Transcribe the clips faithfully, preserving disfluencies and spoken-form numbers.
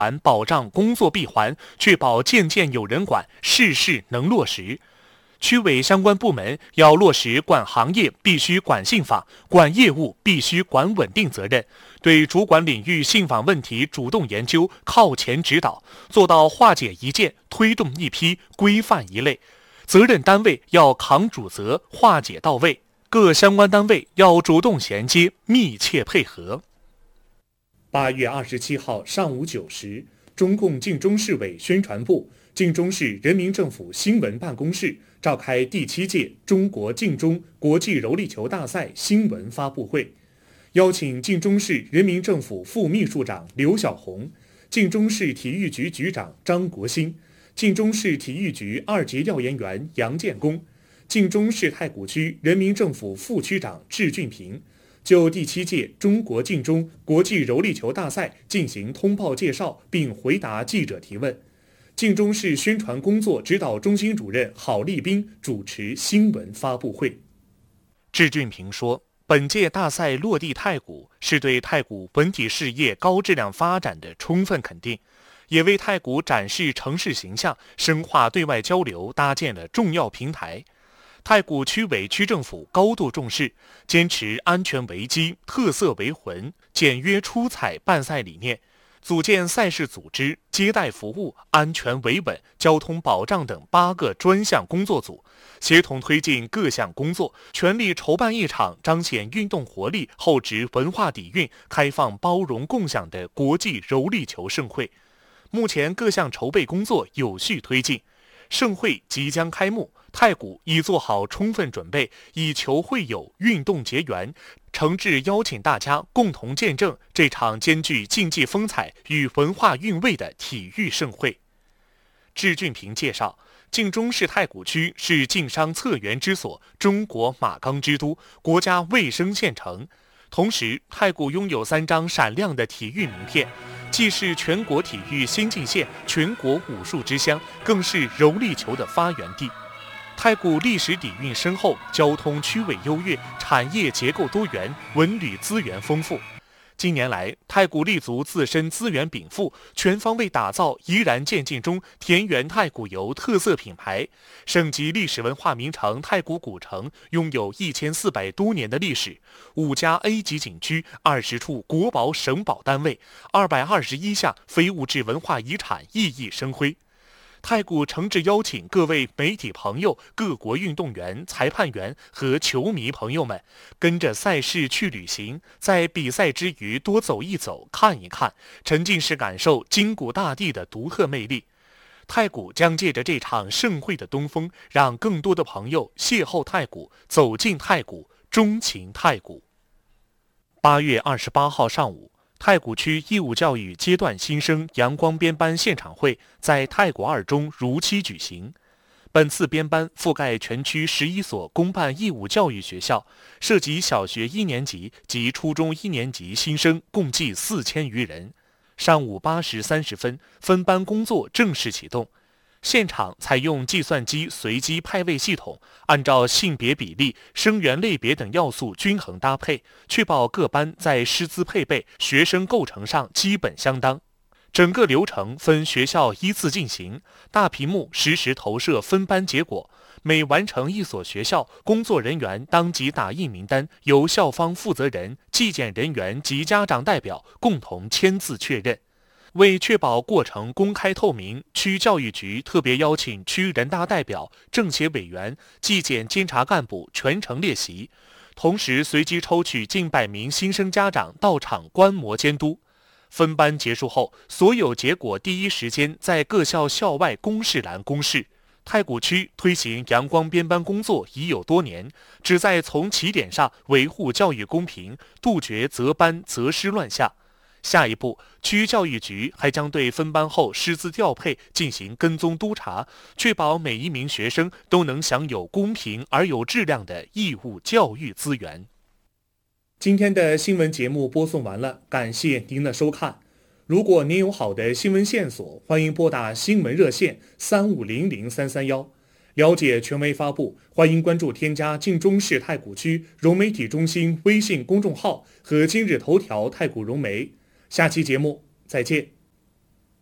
保障工作闭环，确保件件有人管，事事能落实。区委相关部门要落实管行业必须管信访，管业务必须管稳定责任，对主管领域信访问题主动研究，靠前指导，做到化解一件，推动一批，规范一类。责任单位要扛主责，化解到位，各相关单位要主动衔接，密切配合。 八月二十七号上午九时，中共晋中市委宣传部、晋中市人民政府新闻办公室召开第七届中国晋中国际柔力球大赛新闻发布会，邀请晋中市人民政府副秘书长刘小红、晋中市体育局局长张国兴、晋中市体育局二级调研员杨建功、晋中市太谷区人民政府副区长质俊平，就第七届中国晋中国际柔力球大赛进行通报介绍，并回答记者提问。晋中市宣传工作指导中心主任郝立斌主持新闻发布会。 质俊平说，本届大赛落地太谷，是对太谷文体事业高质量发展的充分肯定，也为太谷展示城市形象、深化对外交流搭建了重要平台。太谷区委区政府高度重视，坚持安全为基、特色为魂、简约出彩办赛理念，组建赛事组织、接待服务、安全维稳、交通保障等八个专项工作组，协同推进各项工作，全力筹办一场彰显运动活力、厚植文化底蕴、开放包容共享的国际柔力球盛会。目前各项筹备工作有序推进，盛会即将开幕，太谷已做好充分准备，以球会友、运动结缘，诚挚邀请大家共同见证这场兼具竞技风采与文化韵味的体育盛会。质俊平介绍，晋中市太谷区是晋商策源之所，中国马钢之都，国家卫生县城。同时，太谷拥有三张闪亮的体育名片，既是全国体育先进县、全国武术之乡，更是柔力球的发源地。太谷历史底蕴深厚，交通区位优越，产业结构多元，文旅资源丰富。近年来，太谷立足自身资源禀赋，全方位打造怡然渐进中田园太谷游特色品牌。省级历史文化名城太谷古城拥有一千四百多年的历史，五家 A 级景区，二十处国保省保单位，二百二十一项非物质文化遗产熠熠生辉。太谷诚挚邀请各位媒体朋友、各国运动员、裁判员和球迷朋友们，跟着赛事去旅行，在比赛之余多走一走、看一看，沉浸式感受筋骨大地的独特魅力。太谷将借着这场盛会的东风，让更多的朋友邂逅太谷，走进太谷，钟情太谷。八月二十八号上午，太谷区义务教育阶段新生阳光编班现场会在太谷二中如期举行。本次编班覆盖全区十一所公办义务教育学校，涉及小学一年级及初中一年级新生共计四千余人。上午八时三十分，分班工作正式启动。现场采用计算机随机派位系统，按照性别比例、生源类别等要素均衡搭配，确保各班在师资配备、学生构成上基本相当。整个流程分学校依次进行，大屏幕实时投射分班结果。每完成一所学校，工作人员当即打印名单，由校方负责人、纪检人员及家长代表共同签字确认。为确保过程公开透明，区教育局特别邀请区人大代表、政协委员、纪检监察干部全程列席，同时随机抽取近百名新生家长到场观摩监督。分班结束后，所有结果第一时间在各校校外公示栏公示。太谷区推行阳光编班工作已有多年，旨在从起点上维护教育公平，杜绝择班择师乱象。下一步，区教育局还将对分班后师资调配进行跟踪督查，确保每一名学生都能享有公平而有质量的义务教育资源。 今天的新闻节目播送完了，感谢您的收看。如果您有好的新闻线索，欢迎拨打新闻热线三五零零三三幺。了解权威发布，欢迎关注添加晋中市太谷区融媒体中心微信公众号和今日头条太谷融媒。下期节目再见。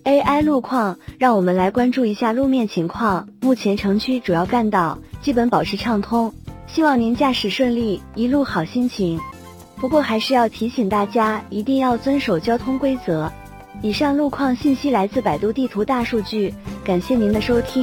A I 路况，让我们来关注一下路面情况。目前城区主要干道基本保持畅通，希望您驾驶顺利，一路好心情。不过还是要提醒大家，一定要遵守交通规则。以上路况信息来自百度地图大数据，感谢您的收听。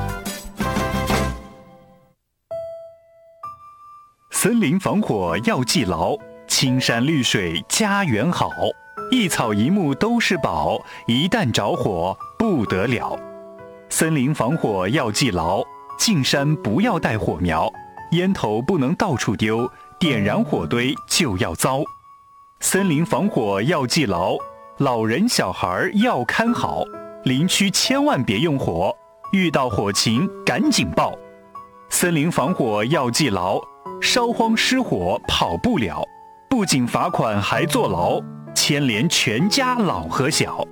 森林防火要记牢，青山绿水家园好，一草一木都是宝，一旦着火不得了。森林防火要记牢，进山不要带火苗，烟头不能到处丢，点燃火堆就要遭。森林防火要记牢，老人小孩要看好，林区千万别用火，遇到火情赶紧报。森林防火要记牢，烧荒失火跑不了，不仅罚款还坐牢，牵连全家老和小。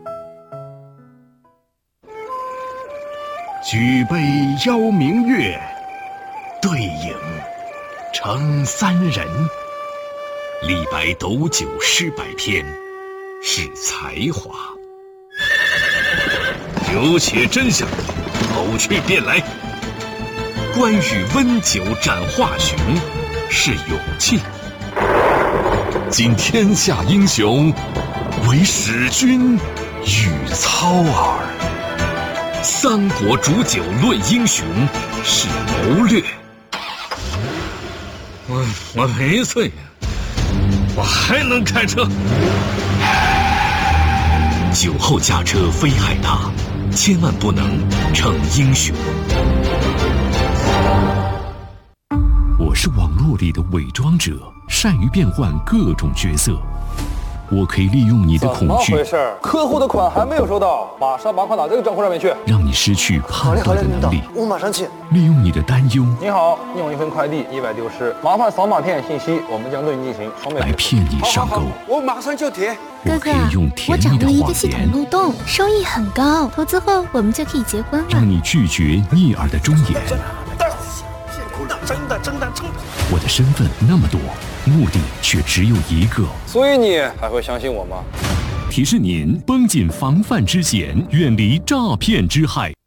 举杯邀明月，对影成三人。李白斗酒诗百篇，是才华。有且真相，口去便来。关羽温酒斩华雄，是勇气。今天下英雄，唯使君与操耳。三国煮酒论英雄，是谋略。我我没醉呀，我还能开车。酒后驾车危害大，千万不能逞英雄。我是网络里的伪装者，善于变换各种角色。我可以利用你的恐惧， 怎么回事？客户的款还没有收到，马上把款打这个账户上面去， 让你失去判断的能力。 我马上去。 利用你的担忧， 你好，你有一份快递意外丢失，麻烦扫码填写信息，我们将对你进行双倍来骗你上钩。 我马上就填。 我可以用甜蜜的谎言， 漏洞，收益很高，投资后我们就可以结婚了。 让你拒绝逆耳的忠言。 真的真的真的。 我的身份那么多，目的却只有一个。 所以你还会相信我吗？ 提示您：绷紧防范之险，远离诈骗之害。